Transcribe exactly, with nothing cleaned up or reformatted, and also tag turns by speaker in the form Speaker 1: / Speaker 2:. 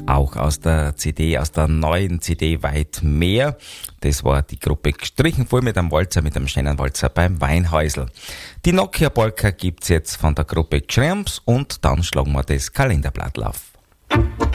Speaker 1: auch aus der C D, aus der neuen C D Weit mehr. Das war die Gruppe Gestrichen voll mit einem Walzer, mit einem schönen Walzer beim Weinhäusl. Die Nokia Polka gibt's jetzt von der Gruppe Gschrimps und dann schlagen wir das Kalenderblatt auf.